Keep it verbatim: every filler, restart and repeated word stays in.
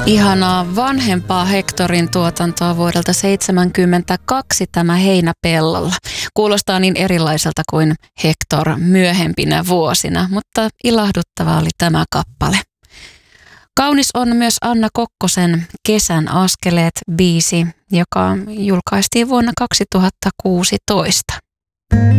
Ihanaa vanhempaa Hectorin tuotantoa vuodelta seitsemänkymmentäkaksi tämä Heinäpellolla. Kuulostaa niin erilaiselta kuin Hector myöhempinä vuosina, mutta ilahduttava oli tämä kappale. Kaunis on myös Anna Kokkosen Kesän askeleet -biisi, joka julkaistiin vuonna kaksituhattakuusitoista.